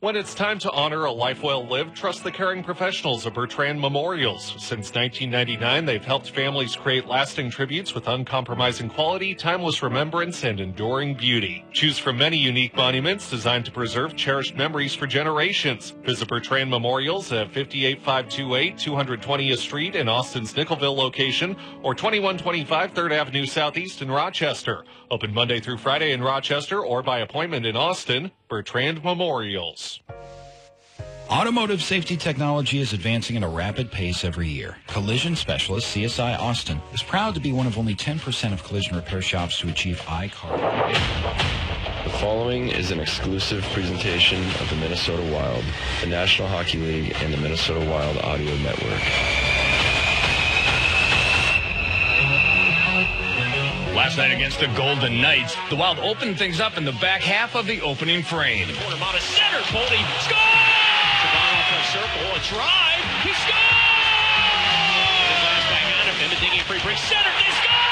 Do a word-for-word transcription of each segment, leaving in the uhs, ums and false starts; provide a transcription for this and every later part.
When it's time to honor a life well lived, trust the caring professionals of Bertrand Memorials. Since nineteen ninety-nine, they've helped families create lasting tributes with uncompromising quality, timeless remembrance, and enduring beauty. Choose from many unique monuments designed to preserve cherished memories for generations. Visit Bertrand Memorials at fifty-eight five two eight two hundred twentieth Street in Austin's Nickelville location or twenty-one twenty-five third Avenue Southeast in Rochester. Open Monday through Friday in Rochester or by appointment in Austin. Bertrand Memorials. Automotive safety technology is advancing at a rapid pace every year. Collision specialist C S I Austin is proud to be one of only ten percent of collision repair shops to achieve I C A R. The following is an exclusive presentation of the Minnesota Wild, the National Hockey League, and the Minnesota Wild Audio Network. Last night against the Golden Knights, the Wild opened things up in the back half of the opening frame. Corner Mata center, Boldy scores! Shabbat off the circle, a drive, he scores! The last bang on him, Bennett digging a free break, center, they score!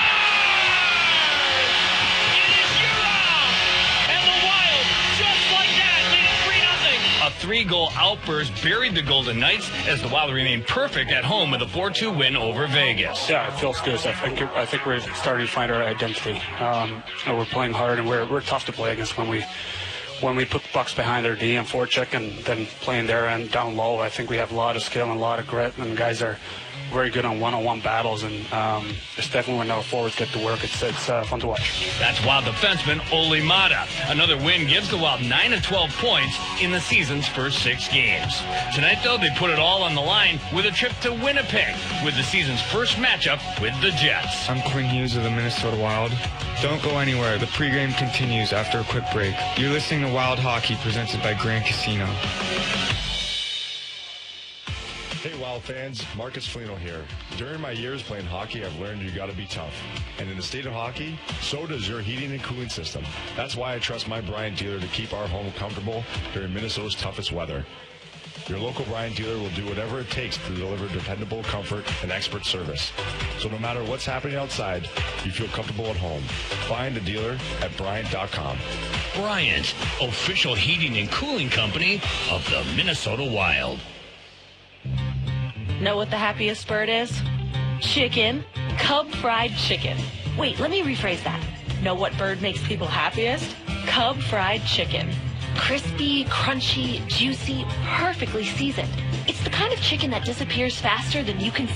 It is Huron! And the Wild, just like that, lead it three nothing. A three-goal outburst buried the Golden Knights as the Wild remained perfect at home with a four two win over Vegas. Yeah, it feels good. I think I think we're starting to find our identity. Um, you know, we're playing hard, and we're we're tough to play against when we when we put pucks behind our D and forecheck, and then playing there and down low. I think we have a lot of skill and a lot of grit, and guys are very good on one-on-one battles, and um, it's definitely when our forwards get to work, it's it's uh, fun to watch. That's Wild defenseman Olli Mata. Another win gives the Wild nine of twelve points in the season's first six games. Tonight, though, they put it all on the line with a trip to Winnipeg with the season's first matchup with the Jets. I'm Quinn Hughes of the Minnesota Wild. Don't go anywhere. The pregame continues after a quick break. You're listening to Wild Hockey, presented by Grand Casino. Hey Wild fans, Marcus Foligno here. During my years playing hockey, I've learned you gotta be tough. And in the state of hockey, so does your heating and cooling system. That's why I trust my Bryant dealer to keep our home comfortable during Minnesota's toughest weather. Your local Bryant dealer will do whatever it takes to deliver dependable comfort and expert service. So no matter what's happening outside, you feel comfortable at home. Find a dealer at Bryant dot com. Bryant, official heating and cooling company of the Minnesota Wild. Know what the happiest bird is? Chicken. Cub fried chicken. Wait, let me rephrase that. Know what bird makes people happiest? Cub fried chicken. Crispy, crunchy, juicy, perfectly seasoned. It's the kind of chicken that disappears faster than you can